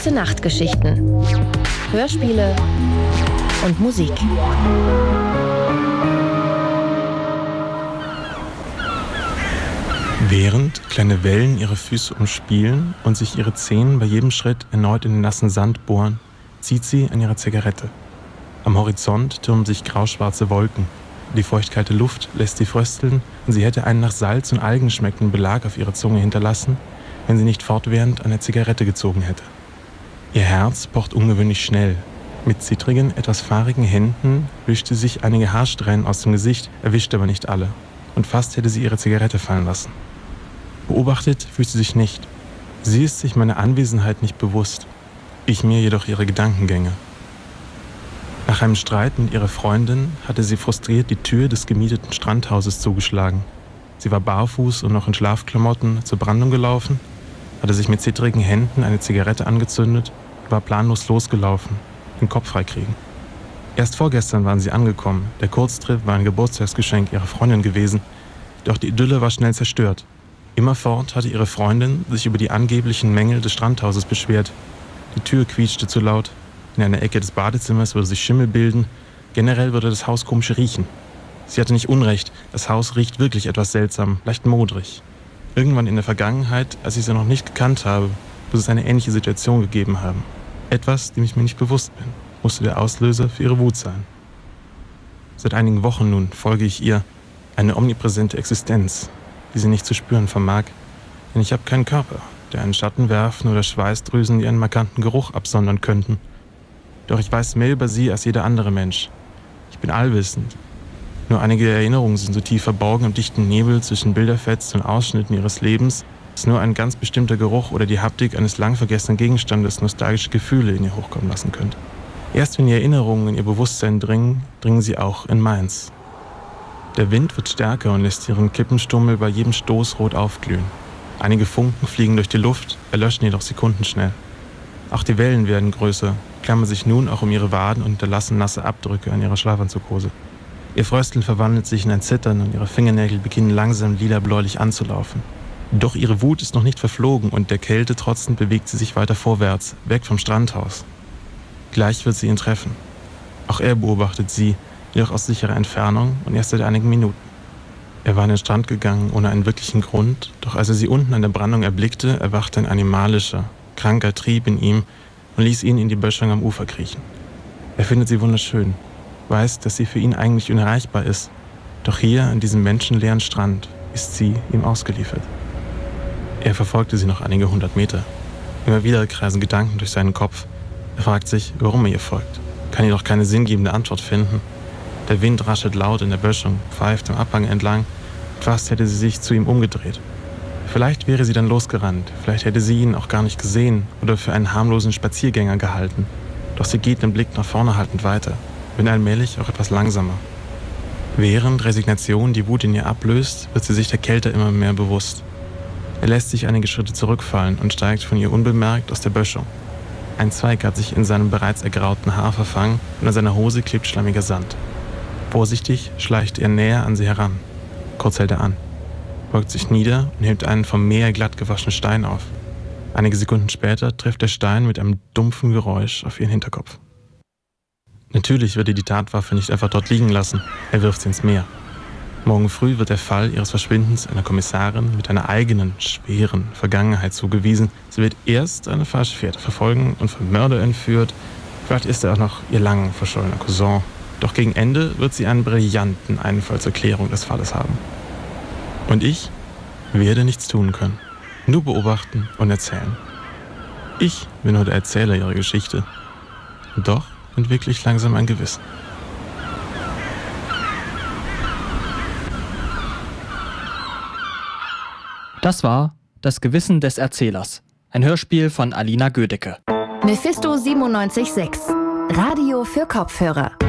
Gute-Nacht-Geschichten, Hörspiele und Musik. Während kleine Wellen ihre Füße umspielen und sich ihre Zehen bei jedem Schritt erneut in den nassen Sand bohren, zieht sie an ihrer Zigarette. Am Horizont türmen sich grauschwarze Wolken. Die feuchtkalte Luft lässt sie frösteln und sie hätte einen nach Salz und Algen schmeckenden Belag auf ihrer Zunge hinterlassen, wenn sie nicht fortwährend an der Zigarette gezogen hätte. Ihr Herz pocht ungewöhnlich schnell. Mit zittrigen, etwas fahrigen Händen wischt sie sich einige Haarsträhnen aus dem Gesicht, erwischt aber nicht alle. Und fast hätte sie ihre Zigarette fallen lassen. Beobachtet fühlt sie sich nicht. Sie ist sich meiner Anwesenheit nicht bewusst. Ich mir jedoch ihre Gedankengänge. Nach einem Streit mit ihrer Freundin hatte sie frustriert die Tür des gemieteten Strandhauses zugeschlagen. Sie war barfuß und noch in Schlafklamotten zur Brandung gelaufen, hatte sich mit zittrigen Händen eine Zigarette angezündet und war planlos losgelaufen, den Kopf freikriegen. Erst vorgestern waren sie angekommen. Der Kurztrip war ein Geburtstagsgeschenk ihrer Freundin gewesen, doch die Idylle war schnell zerstört. Immerfort hatte ihre Freundin sich über die angeblichen Mängel des Strandhauses beschwert. Die Tür quietschte zu laut, in einer Ecke des Badezimmers würde sich Schimmel bilden, generell würde das Haus komisch riechen. Sie hatte nicht Unrecht, das Haus riecht wirklich etwas seltsam, leicht modrig. Irgendwann in der Vergangenheit, als ich sie noch nicht gekannt habe, muss es eine ähnliche Situation gegeben haben. Etwas, dem ich mir nicht bewusst bin, musste der Auslöser für ihre Wut sein. Seit einigen Wochen nun folge ich ihr, eine omnipräsente Existenz, die sie nicht zu spüren vermag, denn ich habe keinen Körper, der einen Schatten werfen oder Schweißdrüsen, die einen markanten Geruch absondern könnten. Doch ich weiß mehr über sie als jeder andere Mensch. Ich bin allwissend. Nur einige Erinnerungen sind so tief verborgen im dichten Nebel zwischen Bilderfetzen und Ausschnitten ihres Lebens, dass nur ein ganz bestimmter Geruch oder die Haptik eines lang vergessenen Gegenstandes nostalgische Gefühle in ihr hochkommen lassen könnte. Erst wenn die Erinnerungen in ihr Bewusstsein dringen, dringen sie auch in meins. Der Wind wird stärker und lässt ihren Kippenstummel bei jedem Stoß rot aufglühen. Einige Funken fliegen durch die Luft, erlöschen jedoch sekundenschnell. Auch die Wellen werden größer, klammern sich nun auch um ihre Waden und hinterlassen nasse Abdrücke an ihrer Schlafanzughose. Ihr Frösteln verwandelt sich in ein Zittern und ihre Fingernägel beginnen langsam lila-bläulich anzulaufen. Doch ihre Wut ist noch nicht verflogen und der Kälte trotzend bewegt sie sich weiter vorwärts, weg vom Strandhaus. Gleich wird sie ihn treffen. Auch er beobachtet sie, jedoch aus sicherer Entfernung und erst seit einigen Minuten. Er war an den Strand gegangen ohne einen wirklichen Grund, doch als er sie unten an der Brandung erblickte, erwachte ein animalischer, kranker Trieb in ihm und ließ ihn in die Böschung am Ufer kriechen. Er findet sie wunderschön, weiß, dass sie für ihn eigentlich unerreichbar ist, doch hier an diesem menschenleeren Strand ist sie ihm ausgeliefert. Er verfolgte sie noch einige 100 Meter. Immer wieder kreisen Gedanken durch seinen Kopf. Er fragt sich, warum er ihr folgt, kann jedoch keine sinngebende Antwort finden. Der Wind raschelt laut in der Böschung, pfeift am Abhang entlang. Fast hätte sie sich zu ihm umgedreht. Vielleicht wäre sie dann losgerannt, vielleicht hätte sie ihn auch gar nicht gesehen oder für einen harmlosen Spaziergänger gehalten. Doch sie geht den Blick nach vorne haltend weiter, wenn allmählich auch etwas langsamer. Während Resignation die Wut in ihr ablöst, wird sie sich der Kälte immer mehr bewusst. Er lässt sich einige Schritte zurückfallen und steigt von ihr unbemerkt aus der Böschung. Ein Zweig hat sich in seinem bereits ergrauten Haar verfangen und an seiner Hose klebt schlammiger Sand. Vorsichtig schleicht er näher an sie heran. Kurz hält er an, beugt sich nieder und hebt einen vom Meer glatt gewaschenen Stein auf. Einige Sekunden später trifft der Stein mit einem dumpfen Geräusch auf ihren Hinterkopf. Natürlich wird er die Tatwaffe nicht einfach dort liegen lassen, er wirft sie ins Meer. Morgen früh wird der Fall ihres Verschwindens einer Kommissarin mit einer eigenen, schweren Vergangenheit zugewiesen. Sie wird erst eine falsche Fährte verfolgen und vom Mörder entführt. Vielleicht ist er auch noch ihr lang verschollener Cousin. Doch gegen Ende wird sie einen brillanten Einfall zur Klärung des Falles haben. Und ich werde nichts tun können. Nur beobachten und erzählen. Ich bin nur der Erzähler ihrer Geschichte. Und doch entwickle ich langsam ein Gewissen. Das war Das Gewissen des Erzählers. Ein Hörspiel von Alina Gödecke. Mephisto 97.6. Radio für Kopfhörer.